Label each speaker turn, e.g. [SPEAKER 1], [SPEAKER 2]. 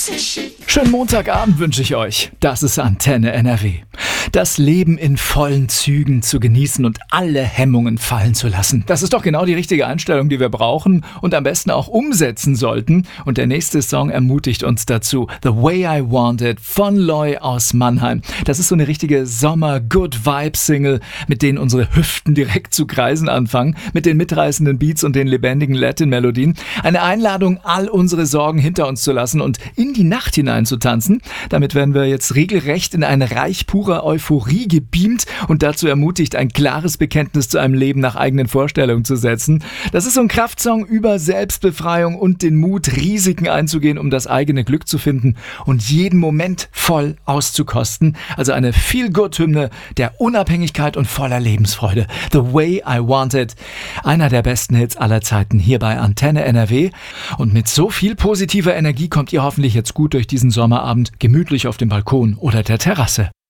[SPEAKER 1] Schönen Montagabend wünsche ich euch. Das ist Antenne NRW. Das Leben in vollen Zügen zu genießen und alle Hemmungen fallen zu lassen. Das ist doch genau die richtige Einstellung, die wir brauchen und am besten auch umsetzen sollten. Und der nächste Song ermutigt uns dazu. The Way I Want It von Loy aus Mannheim. Das ist so eine richtige Sommer-Good-Vibe-Single, mit denen unsere Hüften direkt zu kreisen anfangen, mit den mitreißenden Beats und den lebendigen Latin-Melodien. Eine Einladung, all unsere Sorgen hinter uns zu lassen und in die Nacht hinein zu tanzen. Damit werden wir jetzt regelrecht in ein Reich purer Euphorie gebeamt und dazu ermutigt, ein klares Bekenntnis zu einem Leben nach eigenen Vorstellungen zu setzen. Das ist so ein Kraftsong über Selbstbefreiung und den Mut, Risiken einzugehen, um das eigene Glück zu finden und jeden Moment voll auszukosten. Also eine Feel-Good-Hymne der Unabhängigkeit und voller Lebensfreude. The Way I Want It. Einer der besten Hits aller Zeiten hier bei Antenne NRW. Und mit so viel positiver Energie kommt ihr hoffentlich jetzt gut durch diesen Sommerabend, gemütlich auf dem Balkon oder der Terrasse.